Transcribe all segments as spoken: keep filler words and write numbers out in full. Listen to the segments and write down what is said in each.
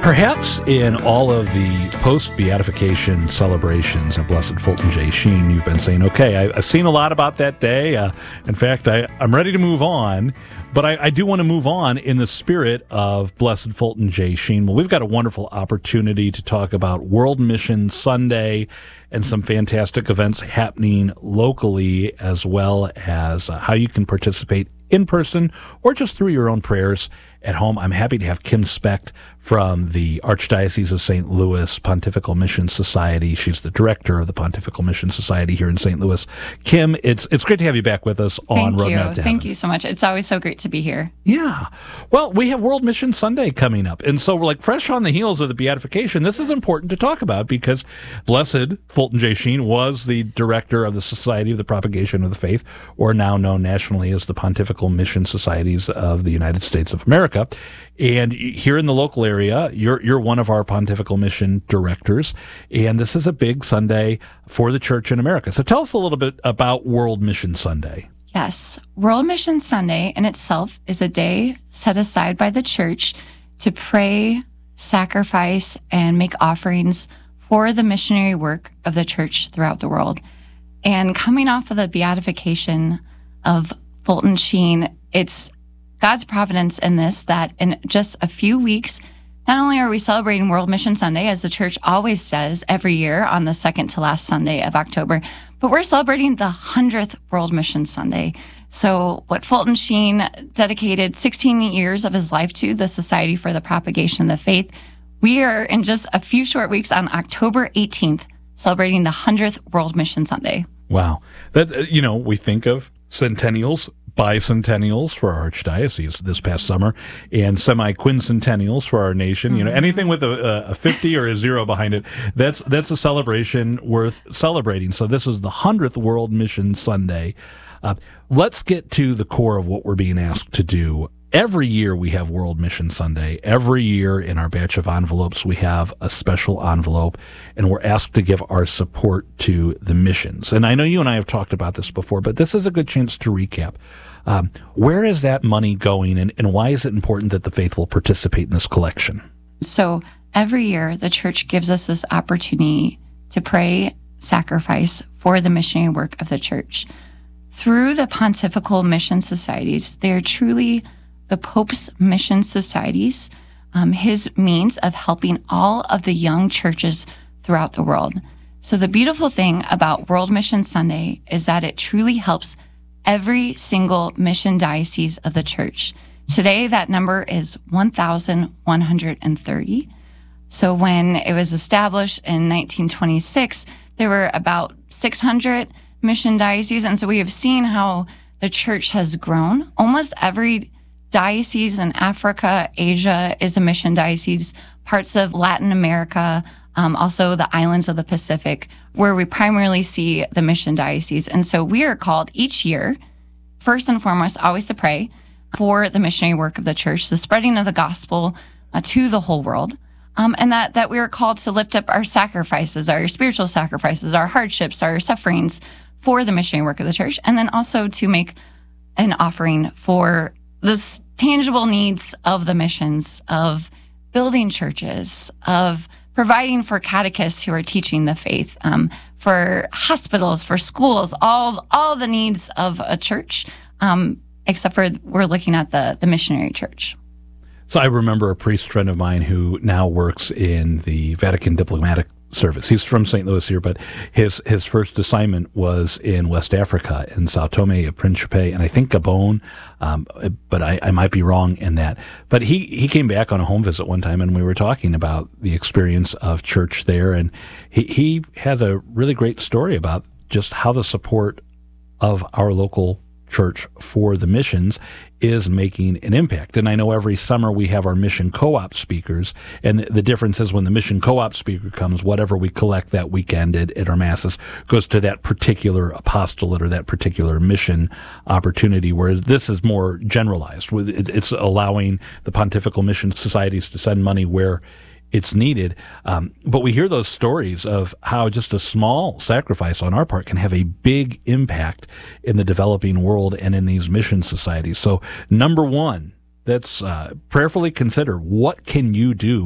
Perhaps in all of the post-beatification celebrations of Blessed Fulton J. Sheen, you've been saying, okay, I, I've seen a lot about that day. Uh, in fact, I, I'm ready to move on, but I, I do want to move on in the spirit of Blessed Fulton J. Sheen. Well, we've got a wonderful opportunity to talk about World Mission Sunday and some fantastic events happening locally, as well as uh, how you can participate in person or just through your own prayers at home. I'm happy to have Kim Specht from the Archdiocese of Saint Louis Pontifical Mission Society. She's the director of the Pontifical Mission Society here in Saint Louis. Kim, it's it's great to have you back with us on Thank Roadmap you. to Heaven. Thank you so much. It's always so great to be here. Yeah. Well, we have World Mission Sunday coming up. And so we're like fresh on the heels of the beatification. This is important to talk about because Blessed Fulton J. Sheen was the director of the Society of the Propagation of the Faith, or now known nationally as the Pontifical Mission Societies of the United States of America. And here in the local area, you're you're one of our Pontifical Mission directors, and this is a big Sunday for the Church in America. So tell us a little bit about World Mission Sunday. Yes. World Mission Sunday in itself is a day set aside by the Church to pray, sacrifice, and make offerings for the missionary work of the Church throughout the world. And coming off of the beatification of Fulton Sheen, it's God's providence in this, that in just a few weeks, not only are we celebrating World Mission Sunday, as the Church always does every year on the second to last Sunday of October, but we're celebrating the hundredth World Mission Sunday. So what Fulton Sheen dedicated sixteen years of his life to, the Society for the Propagation of the Faith, we are in just a few short weeks on October eighteenth celebrating the hundredth World Mission Sunday. Wow. That's, you know, we think of centennials, bicentennials for our archdiocese this past summer, and semi-quincentennials for our nation. Mm-hmm. You know, anything with a, a fifty or a zero behind it, that's that's a celebration worth celebrating. So this is the hundredth World Mission Sunday. Uh, let's get to the core of what we're being asked to do. Every year we have World Mission Sunday. Every year in our batch of envelopes, we have a special envelope, and we're asked to give our support to the missions. And I know you and I have talked about this before, but this is a good chance to recap. Um, where is that money going, and, and why is it important that the faithful participate in this collection? So every year, the Church gives us this opportunity to pray, sacrifice for the missionary work of the Church. Through the Pontifical Mission Societies, they are truly the Pope's mission societies, um, his means of helping all of the young churches throughout the world. So the beautiful thing about World Mission Sunday is that it truly helps every single mission diocese of the Church. Today, that number is one thousand one hundred thirty. So when it was established in nineteen twenty-six, there were about six hundred mission dioceses. And so we have seen how the Church has grown. Almost every diocese in Africa, Asia is a mission diocese, parts of Latin America, um, also the islands of the Pacific, where we primarily see the mission diocese. And so we are called each year, first and foremost, always to pray for the missionary work of the Church, the spreading of the gospel uh, to the whole world, um, and that, that we are called to lift up our sacrifices, our spiritual sacrifices, our hardships, our sufferings for the missionary work of the Church, and then also to make an offering for those tangible needs of the missions, of building churches, of providing for catechists who are teaching the faith, um, for hospitals, for schools, all all the needs of a church, um, except for we're looking at the, the missionary church. So I remember a priest friend of mine who now works in the Vatican Diplomatic Service. He's from Saint Louis here, but his his first assignment was in West Africa, in Sao Tome and Principe, and I think Gabon, um, but I, I might be wrong in that. But he, he came back on a home visit one time, and we were talking about the experience of church there, and he, he had a really great story about just how the support of our local church for the missions is making an impact. And I know every summer we have our mission co-op speakers, and the, the difference is when the mission co-op speaker comes, whatever we collect that weekend at, at our masses goes to that particular apostolate or that particular mission opportunity, where this is more generalized. It's allowing the Pontifical Mission Societies to send money where it's needed. Um, but we hear those stories of how just a small sacrifice on our part can have a big impact in the developing world and in these mission societies. So number one, let's uh, prayerfully consider, what can you do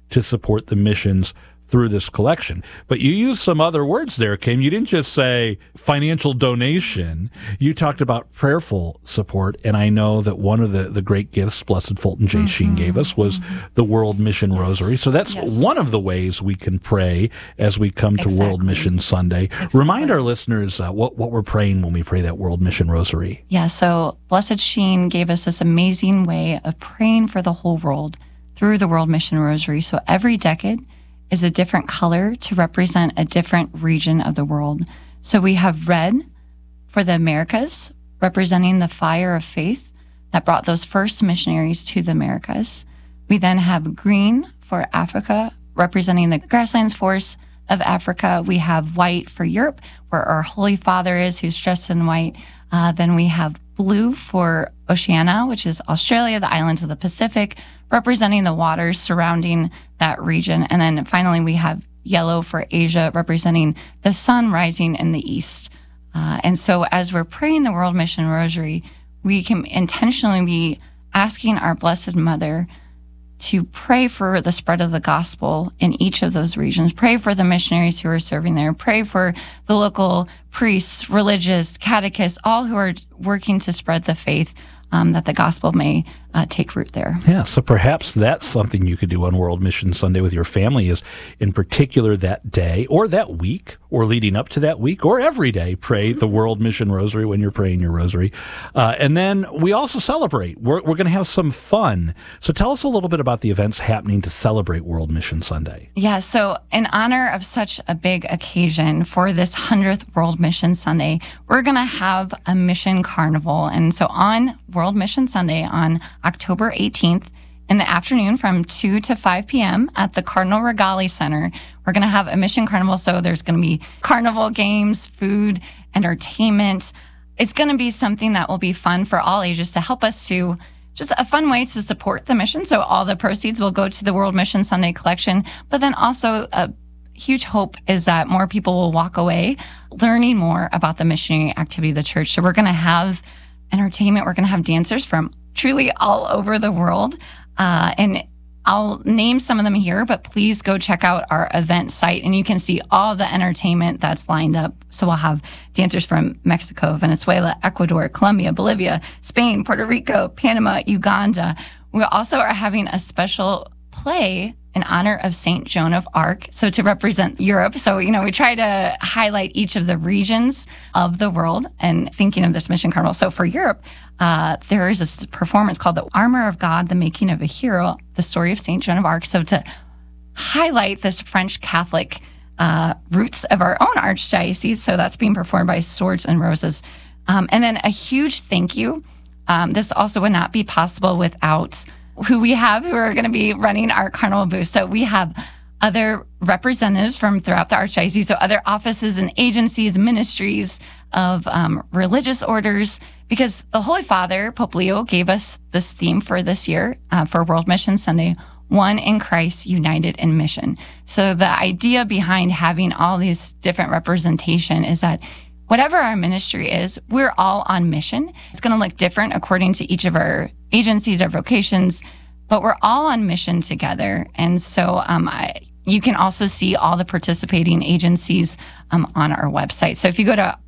to support the missions through this collection. But you used some other words there, Kim. You didn't just say financial donation. You talked about prayerful support. And I know that one of the, the great gifts Blessed Fulton J. Mm-hmm. Sheen gave us was mm-hmm. the World Mission yes. Rosary. So that's yes. one of the ways we can pray as we come to exactly. World Mission Sunday. Exactly. Remind our listeners uh, what, what we're praying when we pray that World Mission Rosary. Yeah, so Blessed Sheen gave us this amazing way of praying for the whole world through the World Mission Rosary. So every decade is a different color to represent a different region of the world. So we have red for the Americas, representing the fire of faith that brought those first missionaries to the Americas. We then have green for Africa, representing the Grasslands Force of Africa. We have white for Europe, where our Holy Father is, who's dressed in white. Uh, then we have blue for Oceania, which is Australia, the islands of the Pacific, representing the waters surrounding that region. And then finally, we have yellow for Asia, representing the sun rising in the east. Uh, and so as we're praying the World Mission Rosary, we can intentionally be asking our Blessed Mother to pray for the spread of the gospel in each of those regions, pray for the missionaries who are serving there, pray for the local priests, religious, catechists, all who are working to spread the faith, um, that the gospel may uh, take root there. Yeah, so perhaps that's something you could do on World Mission Sunday with your family, is in particular that day or that week or leading up to that week or every day, pray the World Mission Rosary when you're praying your rosary. Uh, and then we also celebrate. We're, we're going to have some fun. So tell us a little bit about the events happening to celebrate World Mission Sunday. Yeah, so in honor of such a big occasion for this hundredth World Mission Sunday, we're going to have a mission carnival. And so on World Mission Sunday, on October eighteenth, in the afternoon from two to five p.m. at the Cardinal Regali Center, we're going to have a mission carnival. So there's going to be carnival games, food, entertainment. It's going to be something that will be fun for all ages to help us to just a fun way to support the mission. So all the proceeds will go to the World Mission Sunday collection. But then also a huge hope is that more people will walk away learning more about the missionary activity of the church. So we're going to have entertainment. We're going to have dancers from truly all over the world. Uh, and I'll name some of them here, but please go check out our event site and you can see all the entertainment that's lined up. So we'll have dancers from Mexico, Venezuela, Ecuador, Colombia, Bolivia, Spain, Puerto Rico, Panama, Uganda. We also are having a special play in honor of Saint Joan of Arc, so to represent Europe. So, you know, we try to highlight each of the regions of the world and thinking of this mission carnival. So for Europe, uh, there is this performance called The Armor of God, The Making of a Hero, the story of Saint Joan of Arc. So to highlight this French Catholic uh, roots of our own archdiocese, so that's being performed by Swords and Roses. Um, and then a huge thank you. Um, this also would not be possible without who we have who are going to be running our carnival booth. So we have other representatives from throughout the archdiocese, so other offices and agencies, ministries of um, religious orders, because the Holy Father, Pope Leo, gave us this theme for this year uh, for World Mission Sunday, one in Christ, united in mission. So the idea behind having all these different representation is that whatever our ministry is, we're all on mission. It's going to look different according to each of our agencies, our vocations, but we're all on mission together. And so um, I, you can also see all the participating agencies um, on our website. So if you go to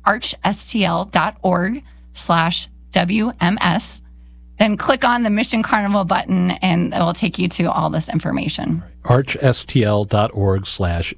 archstl.org slash WMS, then click on the Mission Carnival button and it will take you to all this information. archstl.org slash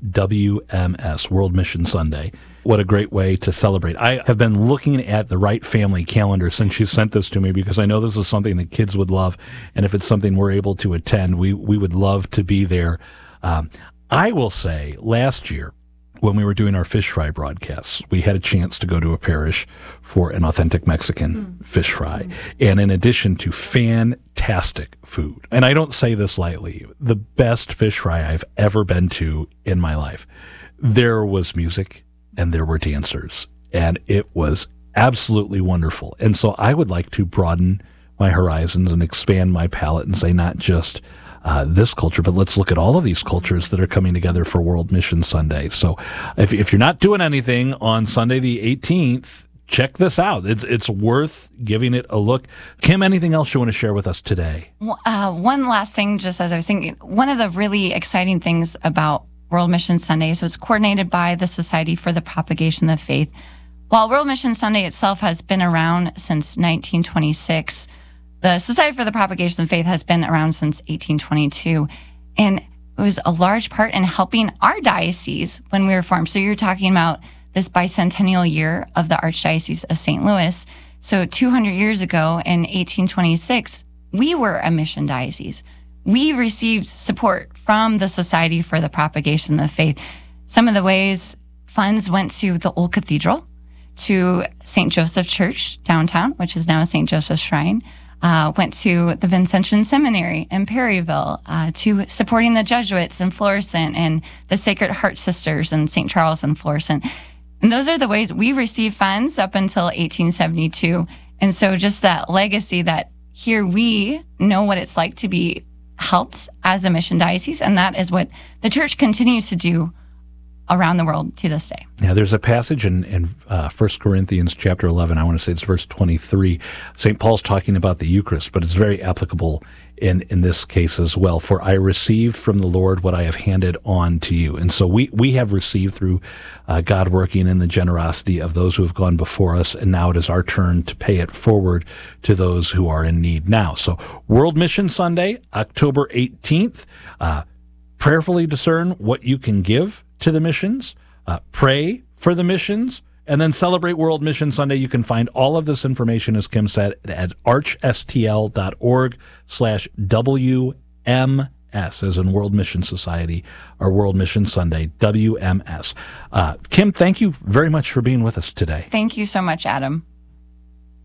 WMS, World Mission Sunday. What a great way to celebrate. I have been looking at the Wright family calendar since you sent this to me because I know this is something that kids would love. And if it's something we're able to attend, we, we would love to be there. Um, I will say last year, when we were doing our fish fry broadcasts, we had a chance to go to a parish for an authentic Mexican mm. fish fry. Mm. And in addition to fantastic food, and I don't say this lightly, the best fish fry I've ever been to in my life, there was music and there were dancers, and it was absolutely wonderful. And so I would like to broaden my horizons and expand my palette and say not just Uh, this culture, but let's look at all of these cultures that are coming together for World Mission Sunday. So if, if you're not doing anything on Sunday the eighteenth, check this out. It's, it's worth giving it a look. Kim, anything else you want to share with us today? Uh, one last thing, just as I was thinking, one of the really exciting things about World Mission Sunday, so it's coordinated by the Society for the Propagation of the Faith. While World Mission Sunday itself has been around since nineteen twenty-six, the Society for the Propagation of the Faith has been around since eighteen twenty-two. And it was a large part in helping our diocese when we were formed. So you're talking about this bicentennial year of the Archdiocese of Saint Louis. So two hundred years ago in eighteen twenty-six, we were a mission diocese. We received support from the Society for the Propagation of the Faith. Some of the ways funds went to the old cathedral, to Saint Joseph Church downtown, which is now Saint Joseph's Shrine, uh, went to the Vincentian Seminary in Perryville, uh, to supporting the Jesuits in Florissant and the Sacred Heart Sisters in Saint Charles and Florissant. And those are the ways we received funds up until eighteen seventy-two. And so just that legacy that here we know what it's like to be helped as a mission diocese, and that is what the church continues to do around the world to this day. Now, there's a passage in, in uh, First Corinthians chapter eleven, I want to say it's verse twenty-three. Saint Paul's talking about the Eucharist, but it's very applicable in, in this case as well. For I received from the Lord what I have handed on to you. And so we, we have received through uh, God working in the generosity of those who have gone before us, and now it is our turn to pay it forward to those who are in need now. So World Mission Sunday, October eighteenth, uh, prayerfully discern what you can give to the missions, uh, pray for the missions, and then celebrate World Mission Sunday. You can find all of this information, as Kim said, at archstl.org slash WMS, as in World Mission Society, or World Mission Sunday, W M S. Uh, Kim, thank you very much for being with us today. Thank you so much, Adam.